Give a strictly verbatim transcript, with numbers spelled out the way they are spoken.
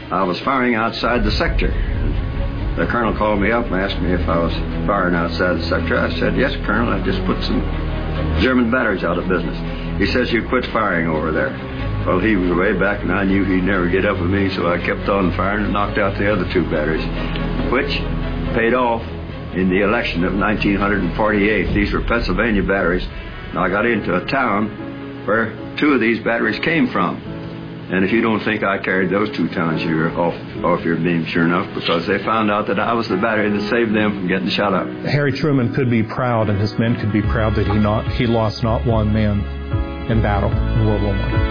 I was firing outside the sector. The colonel called me up and asked me if I was firing outside the sector. I said, yes, Colonel, I just put some German batteries out of business. He says, you quit firing over there. Well, he was way back, and I knew he'd never get up with me, so I kept on firing and knocked out the other two batteries, which paid off in the election of nineteen forty-eight. These were Pennsylvania batteries. And I got into a town where two of these batteries came from. And if you don't think I carried those two towns, you're off, off your beam, sure enough, because they found out that I was the battery that saved them from getting shot up. Harry Truman could be proud, and his men could be proud that he not he lost not one man in battle in World War One.